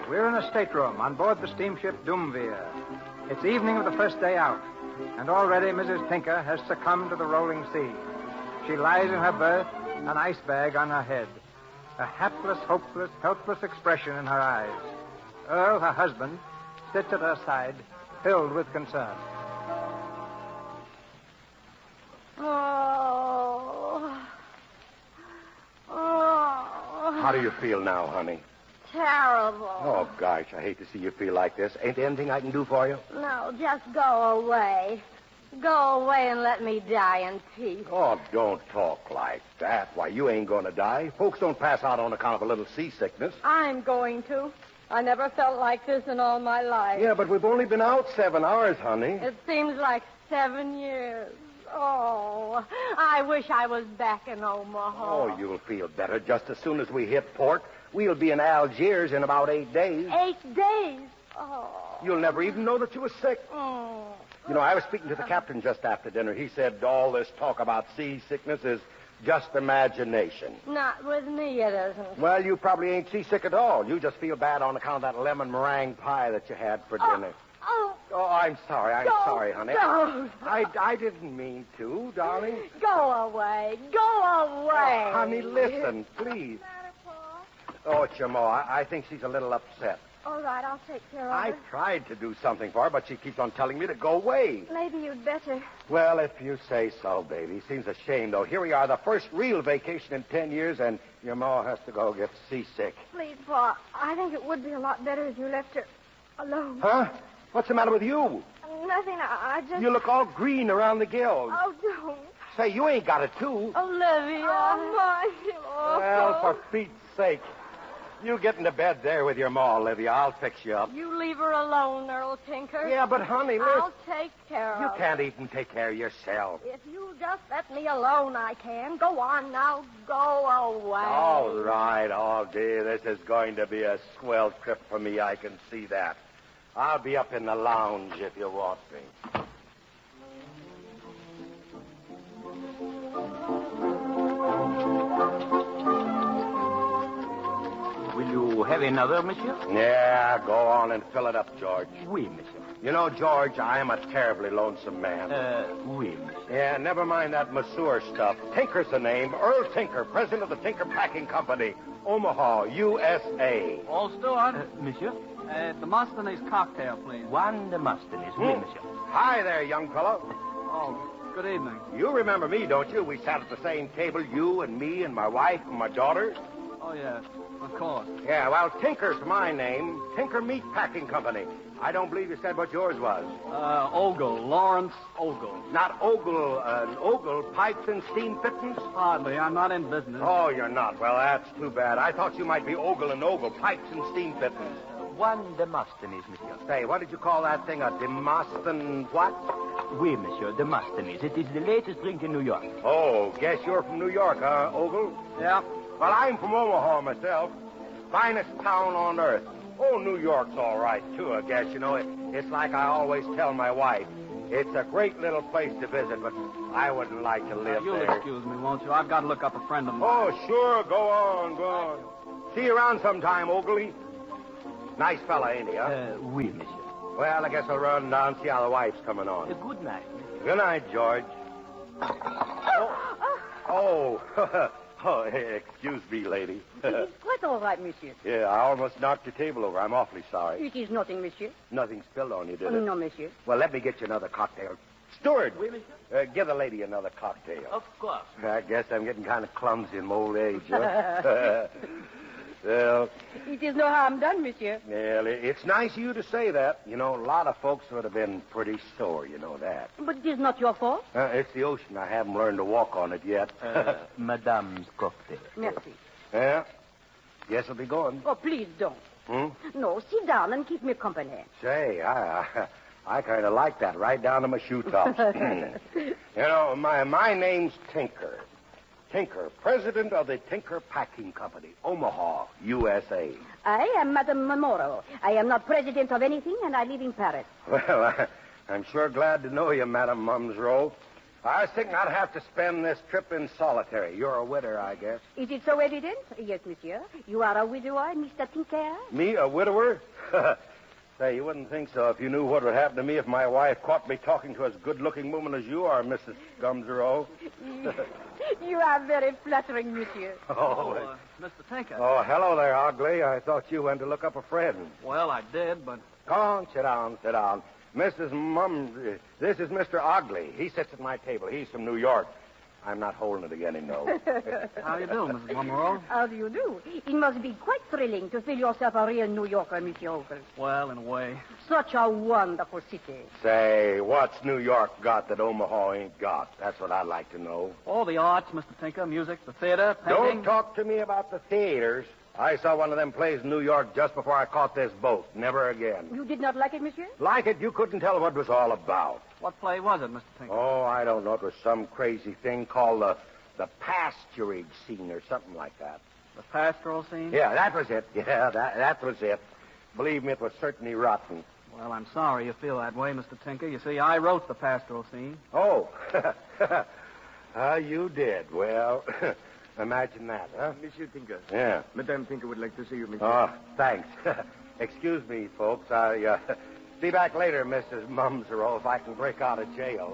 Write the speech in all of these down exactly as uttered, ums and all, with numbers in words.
We're in a stateroom on board the steamship Doomveer. It's evening of the first day out, and already Missus Tinker has succumbed to the rolling sea. She lies in her berth, an ice bag on her head, a hapless, hopeless, helpless expression in her eyes. Earl, her husband, sits at her side, filled with concern. Oh. Oh. How do you feel now, honey? Terrible. Oh, gosh, I hate to see you feel like this. Ain't there anything I can do for you? No, just go away. Go away and let me die in peace. Oh, don't talk like that. Why, you ain't going to die. Folks don't pass out on account of a little seasickness. I'm going to. I never felt like this in all my life. Yeah, but we've only been out seven hours, honey. It seems like seven years. Oh, I wish I was back in Omaha. Oh, you'll feel better just as soon as we hit port. We'll be in Algiers in about eight days. Eight days? Oh. You'll never even know that you were sick. Oh. You know, I was speaking to the captain just after dinner. He said all this talk about seasickness is just imagination. Not with me, it isn't. Well, you probably ain't seasick at all. You just feel bad on account of that lemon meringue pie that you had for dinner. Oh. Oh, I'm sorry. I'm Don't, sorry, honey. Don't. I, I didn't mean to, darling. Go away. Go away. Oh, honey, listen, please. Oh, it's your ma. I, I think she's a little upset. All right, I'll take care of I her. tried to do something for her, but she keeps on telling me to go away. Maybe you'd better. Well, if you say so, baby. Seems a shame, though. Here we are, the first real vacation in ten years, and your ma has to go get seasick. Please, Pa, I think it would be a lot better if you left her alone. Huh? What's the matter with you? Nothing, I, I just... You look all green around the gills. Oh, don't. Say, you ain't got it, too. Olivia. Oh, my. Oh. Well, for Pete's sake. You get into bed there with your ma, Olivia. I'll fix you up. You leave her alone, Earl Tinker. Yeah, but, honey, listen. I'll take care of You her. can't even take care of yourself. If you just let me alone, I can. Go on now. Go away. All right, all dear. This is going to be a swell trip for me. I can see that. I'll be up in the lounge if you want me. Will you have another, monsieur? Yeah, go on and fill it up, George. Oui, monsieur. You know, George, I am a terribly lonesome man. Uh, oui, monsieur. Yeah, never mind that masseur stuff. Tinker's the name. Earl Tinker, president of the Tinker Packing Company, Omaha, U S A. All steward. Uh, monsieur? Uh, the Demosthenes cocktail, please. One Demosthenes, oui, Hmm. monsieur. Hi there, young fellow. Oh, good evening. You remember me, don't you? We sat at the same table, you and me and my wife and my daughter. Oh, yes, of course. Yeah, well, Tinker's my name. Tinker Meat Packing Company. I don't believe you said what yours was. Uh, Ogle, Lawrence Ogle. Not Ogle, uh, Ogle Pipes and Steam Fittings? Hardly, I'm not in business. Oh, you're not. Well, that's too bad. I thought you might be Ogle and Ogle Pipes and Steam Fittings. One Demosthenes, monsieur. Say, what did you call that thing? A Demosthenes what? Oui, monsieur, Demosthenes. It is the latest drink in New York. Oh, guess you're from New York, huh, Ogle? Yeah. Well, I'm from Omaha myself. Finest town on earth. Oh, New York's all right, too, I guess. You know, it, it's like I always tell my wife. It's a great little place to visit, but I wouldn't like to live You'll there. excuse me, won't you? I've got to look up a friend of mine. Oh, sure. Go on, go on. See you around sometime, Ogley. Nice fella, ain't he, huh? Uh, oui, monsieur. Well, I guess I'll run down and see how the wife's coming on. Uh, good night, monsieur. Good night, George. Oh. Oh. Oh, excuse me, lady. It is quite all right, monsieur. Yeah, I almost knocked your table over. I'm awfully sorry. It is nothing, monsieur. Nothing spilled on you, did Oh, it? no, monsieur. Well, let me get you another cocktail. Steward, Oui, monsieur. uh, give the lady another cocktail. Of course. I guess I'm getting kind of clumsy in my old age, huh? Well, It is no harm done, monsieur. well, it's nice of you to say that. You know, a lot of folks would have been pretty sore, you know that. But it is not your fault. Uh, it's the ocean. I haven't learned to walk on it yet. Uh, Madame's cocktail. Merci. Yeah? Guess I'll be going. Oh, please don't. Hmm? No, sit down and keep me company. Say, I, I, I kind of like that, right down to my shoe tops. You know, my, my name's Tinker. Tinker, president of the Tinker Packing Company, Omaha, U S A. I am Madame Memoro. I am not president of anything, and I live in Paris. Well, I, I'm sure glad to know you, Madame Mumsrow. I was thinking I'd have to spend this trip in solitary. You're a widower, I guess. Is it so evident? Yes, monsieur. You are a widower, Mister Tinker? Me, a widower? Say, you wouldn't think so if you knew what would happen to me if my wife caught me talking to as good-looking woman as you are, Missus Gumsero. You are very flattering, monsieur. Oh, uh, Mister Tinker. oh, hello there, Ugly. I thought you went to look up a friend. Well, I did, but... Come on, sit down, sit down. Missus Mum, this is Mister Ogley. He sits at my table. He's from New York. I'm not holding it again, him, no. How you doing, Missus Monroe? How do you do? It must be quite thrilling to feel yourself a real New Yorker, Monsieur Ogle. Well, in a way. Such a wonderful city. Say, what's New York got that Omaha ain't got? That's what I'd like to know. All the arts, Mister Tinker, music, the theater, painting. Don't talk to me about the theaters. I saw one of them plays in New York just before I caught this boat. Never again. You did not like it, monsieur? Like it, you couldn't tell what it was all about. What play was it, Mister Tinker? Oh, I don't know. It was some crazy thing called the the pasturage scene or something like that. The pastoral scene? Yeah, that was it. Yeah, that that was it. Believe me, it was certainly rotten. Well, I'm sorry you feel that way, Mister Tinker. You see, I wrote the pastoral scene. Oh, uh, you did. Well, imagine that, huh? Monsieur Tinker. Yeah. Madame Tinker would like to see you, monsieur. Oh, thanks. Excuse me, folks. I uh, be back later, Missus Mumsero, if I can break out of jail.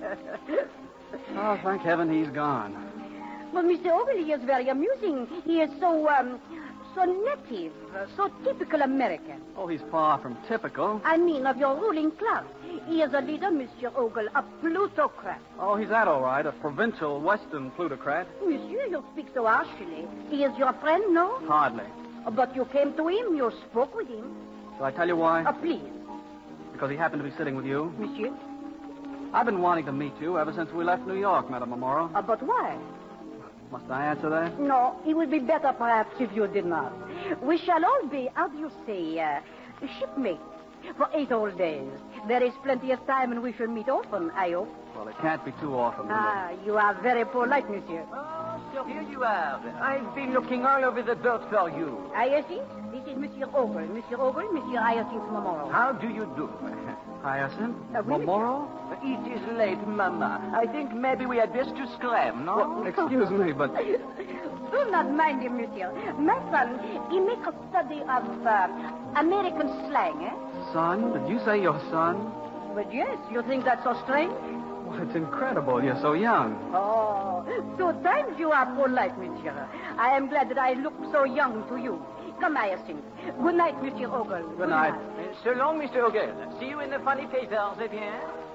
Oh, thank heaven he's gone. Well, Mister Ogle, he is very amusing. He is so, um, so native, uh, so typical American. Oh, he's far from typical. I mean, of your ruling class. He is a leader, Monsieur Ogle, a plutocrat. Oh, he's that all right, a provincial western plutocrat. Monsieur, you speak so harshly. He is your friend, no? Hardly. But you came to him, you spoke with him. Shall I tell you why? Uh, please, Because he happened to be sitting with you. monsieur. I've been wanting to meet you ever since we left New York, Madame Amaro. Uh, but why? Must I answer that? No, it would be better perhaps if you did not. We shall all be, how do you say, uh, shipmates for eight whole days. There is plenty of time and we shall meet often, I hope. Well, it can't be too often. will it? Ah, you are very polite, monsieur. Oh, so here you are. I've been looking all over the boat for you. Hyacinth, this is Monsieur Ogle. Monsieur Ogle, Monsieur Hyacinth Momoro. How do you do? Hyacinth? Uh, oui, Momoro? It is late, Mama. I think maybe we had best to scram, no? Well, excuse me, but... Do not mind him, monsieur. My son, he makes a study of uh, American slang, eh? Son? Did you say your son? But yes, you think that's so strange? Well, it's incredible. You're so young. Oh, two times you are polite, monsieur. I am glad that I look so young to you. Come, Hyacinth. Good night, Monsieur Ogle. Good, night. Uh, so long, Mister Ogle. See you in the funny papers, eh bien?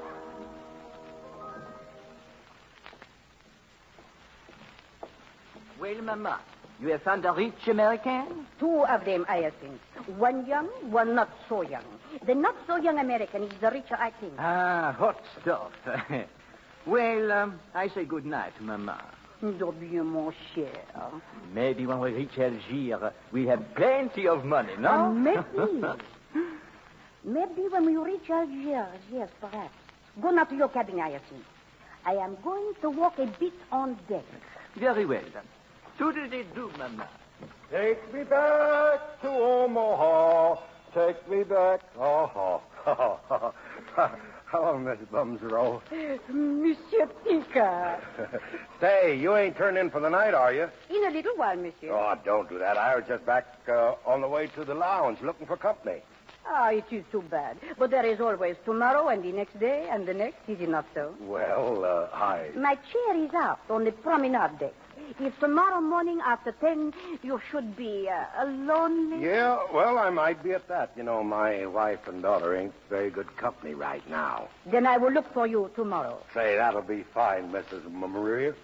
Well, Mama, you have found a rich American? Two of them, Hyacinth. One young, one not so young. The not so young American is the richer, I think. Ah, hot stuff. Well, um, I say good night, Mama. Do bien, mon cher. Maybe when we reach Algiers, we have plenty of money, no? Oh, maybe. Maybe when we reach Algiers, yes, perhaps. Go now to your cabin, Hyacinth. I am going to walk a bit on deck. Very well. Toodle-dee-doo, Mama. Take me back to Omaha. Take me back. Oh, oh. Hello, Miss Bumsero. Monsieur Tinker. Say, you ain't turned in for the night, are you? In a little while, monsieur. Oh, don't do that. I was just back uh, on the way to the lounge looking for company. Ah, it is too bad. But there is always tomorrow and the next day and the next, is it not so? Well, uh, I... My chair is out on the promenade deck. If tomorrow morning after ten you should be uh, lonely... Yeah, well, I might be at that. You know, my wife and daughter ain't very good company right now. Then I will look for you tomorrow. Say, that'll be fine, Missus Maria.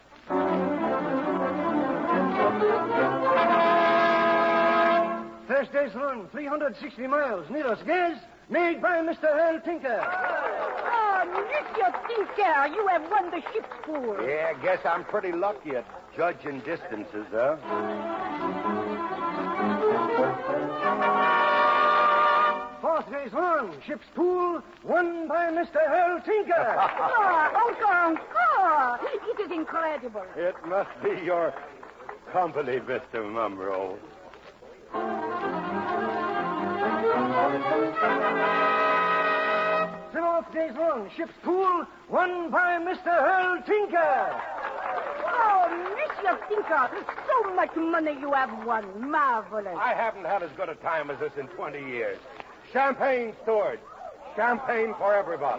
First day's run, three hundred sixty miles. Needles gas, made by Mister Earl Tinker. Oh, Monsieur Tinker, you have won the ship's pool. Yeah, I guess I'm pretty lucky at judging distances, huh? Fourth day's run, ship's pool, won by Mister Earl Tinker. Oh, encore, encore. It is incredible. It must be your company, Mister Mumro. Zero Fourth day's run, ship's pool, won by Mister Earl Tinker. Oh, Monsieur Tinker, so much money you have won. Marvelous. I haven't had as good a time as this in twenty years. Champagne, Stewart. Champagne for everybody.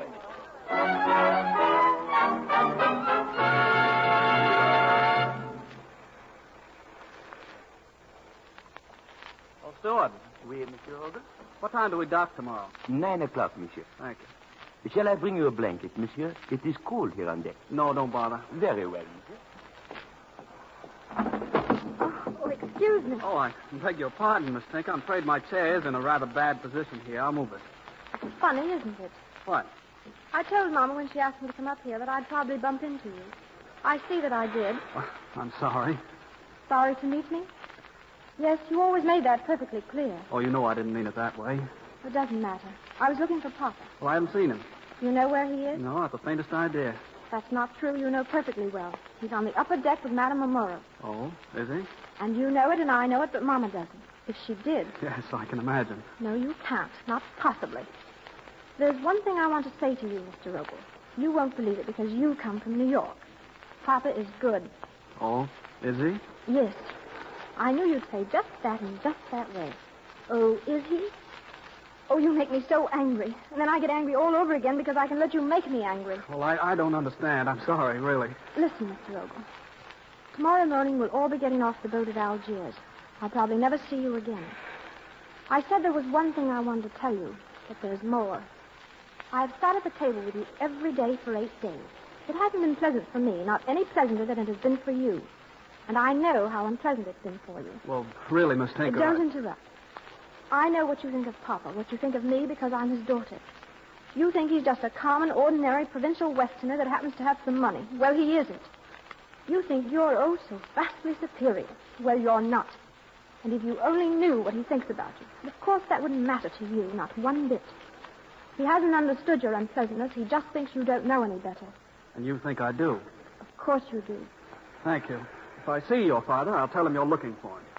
Oh, Stewart, Oui, Monsieur Hogan? what time do we dock tomorrow? Nine o'clock, Monsieur. Thank you. Shall I bring you a blanket, Monsieur? It is cold here on deck. No, don't bother. Very well, Monsieur. Oh, excuse me. Oh, I beg your pardon, Miss Tinker. I'm afraid my chair is in a rather bad position here. I'll move it. It's funny, isn't it? What? I told Mama when she asked me to come up here that I'd probably bump into you. I see that I did. Oh, I'm sorry. Sorry to meet me? Yes, you always made that perfectly clear. Oh, you know I didn't mean it that way. It doesn't matter. I was looking for Papa. Well, I haven't seen him. You know where he is? No, not the faintest idea. That's not true. You know perfectly well. He's on the upper deck with Madame Amora. Oh, is he? And you know it and I know it, but Mama doesn't. If she did. Yes, I can imagine. No, you can't. Not possibly. There's one thing I want to say to you, Mister Roble. You won't believe it because you come from New York. Papa is good. Oh, is he? Yes. I knew you'd say just that in just that way. Oh, is he? Oh, you make me so angry. And then I get angry all over again because I can let you make me angry. Well, I, I don't understand. I'm sorry, really. Listen, Mister Roble. Tomorrow morning we'll all be getting off the boat at Algiers. I'll probably never see you again. I said there was one thing I wanted to tell you, but there's more. I've sat at the table with you every day for eight days. It hasn't been pleasant for me, not any pleasanter than it has been for you. And I know how unpleasant it's been for you. Well, really, Miss Tinker. Don't I... interrupt. I know what you think of Papa, what you think of me because I'm his daughter. You think he's just a common, ordinary provincial Westerner that happens to have some money. Well, he isn't. You think you're oh so vastly superior. Well, you're not. And if you only knew what he thinks about you, but of course that wouldn't matter to you, not one bit. He hasn't understood your unpleasantness. He just thinks you don't know any better. And you think I do? Of course you do. Thank you. If I see your father, I'll tell him you're looking for him.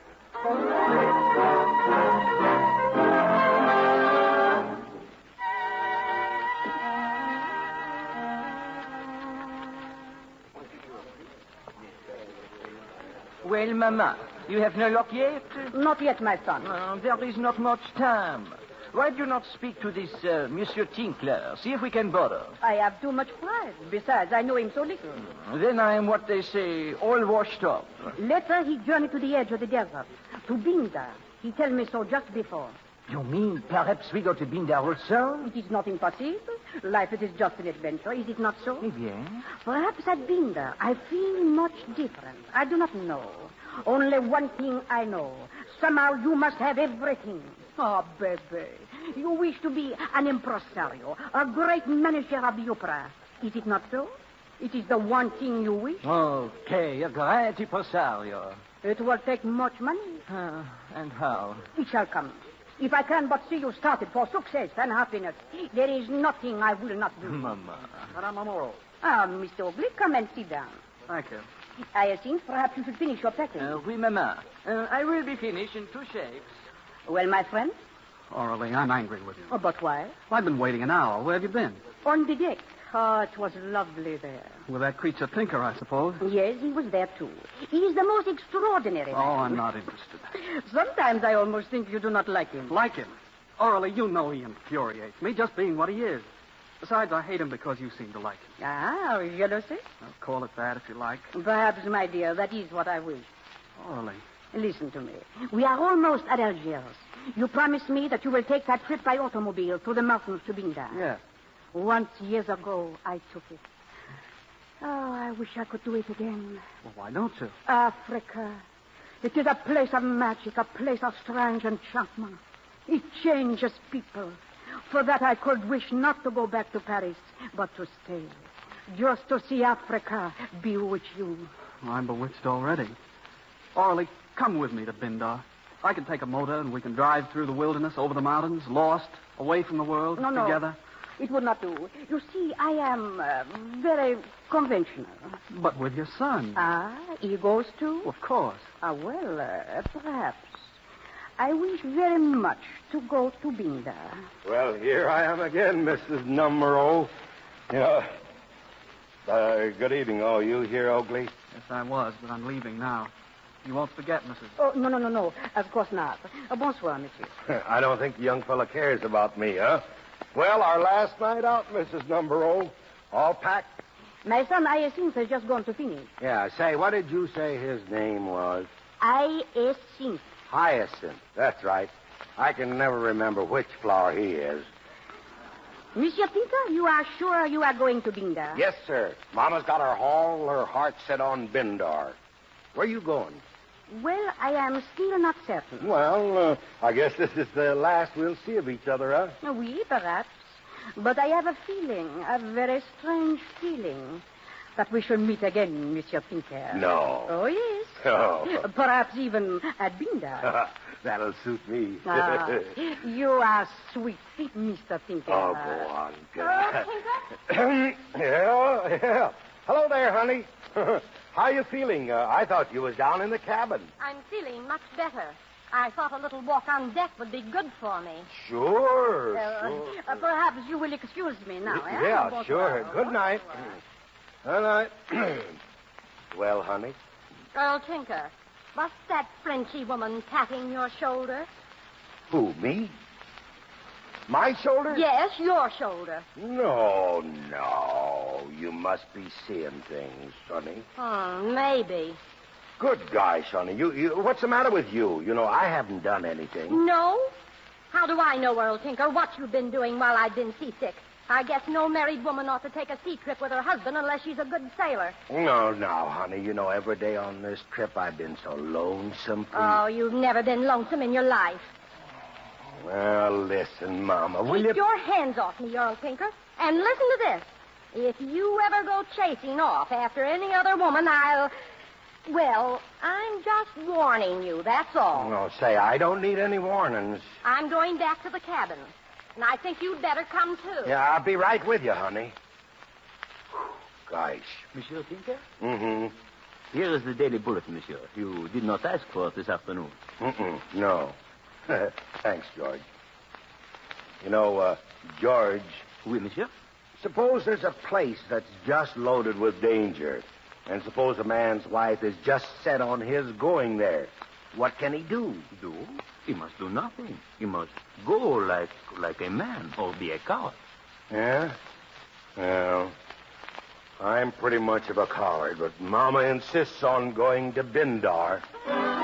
Well, Mama, you have no luck yet? Not yet, my son. Uh, there is not much time. Why do you not speak to this uh, Monsieur Tinkler? See if we can bother. I have too much pride. Besides, I know him so little. Then I am what they say, all washed up. Later, he journeyed to the edge of the desert, to Binda. He told me so just before. You mean perhaps we go to Binda also? It is not impossible. Life, it is just an adventure, is it not so? Eh bien. Perhaps at Binda, I feel much different. I do not know. Only one thing I know. Somehow you must have everything. Oh, baby. You wish to be an impresario, a great manager of the opera. Is it not so? It is the one thing you wish. Okay, a great impresario. It will take much money. Uh, and how? It shall come. If I can but see you started for success and happiness, there is nothing I will not do. Mama. Madame Amoro. Ah, Mister Oakley, come and sit down. Thank you. I think perhaps you should finish your packing. Uh, oui, Mama. Uh, I will be finished in two shakes. Well, my friend? Orally, I'm angry with you. Oh, but why? Well, I've been waiting an hour. Where have you been? On the deck. Oh, it was lovely there. With that creature Tinker, I suppose. Yes, he was there, too. He is the most extraordinary Oh, man. I'm not interested. Sometimes I almost think you do not like him. Like him? Orally, you know he infuriates me, just being what he is. Besides, I hate him because you seem to like him. Ah, jealousy? Well, call it that if you like. Perhaps, my dear, that is what I wish. Orally. Listen to me. We are almost at Algiers. You promised me that you will take that trip by automobile through the mountains to Binda. Yes. Once, years ago, I took it. Oh, I wish I could do it again. Well, why don't you? Africa. It is a place of magic, a place of strange enchantment. It changes people. For that, I could wish not to go back to Paris, but to stay. Just to see Africa bewitch you. Well, I'm bewitched already. Orally, come with me to Bindar. I can take a motor and we can drive through the wilderness, over the mountains, lost, away from the world, No, no. together. It would not do. You see, I am uh, very conventional. But with your son. Ah, he goes too? Of course. Ah, well, uh, perhaps. I wish very much to go to Binder. Well, here I am again, Missus Numero. You know, uh, good evening. Oh, you here, Oakley? Yes, I was, but I'm leaving now. You won't forget, Missus Oh, no, no, no, no. Of course not. Uh, bonsoir, monsieur. I don't think the young fella cares about me, huh? Well, our last night out, Missus Numero. All packed? My son Hyacinth has just gone to finish. Yeah, say, what did you say his name was? Hyacinth. Hyacinth. That's right. I can never remember which flower he is. Monsieur Tinker, you are sure you are going to Binder? Yes, sir. Mama's got her all her heart set on Bindar. Where are you going? Well, I am still not certain. Well, uh, I guess this is the last we'll see of each other, huh? Oui, perhaps. But I have a feeling, a very strange feeling, that we shall meet again, Monsieur Tinker. No. Oh, yes. Oh. Perhaps even at Binder. That'll suit me. Ah, you are sweet, sweet Mister Tinker. Oh, go on. Go Hello, on. yeah, yeah. Hello there, honey. How you feeling? Uh, I thought you was down in the cabin. I'm feeling much better. I thought a little walk on deck would be good for me. Sure, Uh, sure. uh, perhaps you will excuse me now, eh? Yeah, Bonsoir. sure. Good night. Good night. Well, honey? Earl Tinker, what's that Frenchy woman patting your shoulder? Who, me? My shoulder? Yes, your shoulder. No, no. You must be seeing things, Sonny. Hmm, maybe. Good guy, Sonny. You, you, what's the matter with you? You know, I haven't done anything. No? How do I know, Earl Tinker, what you've been doing while I've been seasick? I guess no married woman ought to take a sea trip with her husband unless she's a good sailor. No, no, honey. You know, every day on this trip I've been so lonesome for Oh, you've never been lonesome in your life. you. Well, listen, Mama, will Keep you... your hands off me, Earl Tinker. And listen to this. If you ever go chasing off after any other woman, I'll... Well, I'm just warning you, that's all. No, say, I don't need any warnings. I'm going back to the cabin. And I think you'd better come, too. Yeah, I'll be right with you, honey. Gosh. Monsieur Tinker? Mm-hmm. Here is the Daily Bulletin, monsieur. You did not ask for it this afternoon. Mm-mm. No. Thanks, George. You know, uh, George, Oui, monsieur? suppose there's a place that's just loaded with danger. And suppose a man's wife is just set on his going there. What can he do? Do? He must do nothing. He must go like like a man or be a coward. Yeah? Well, I'm pretty much of a coward, but Mama insists on going to Bindar.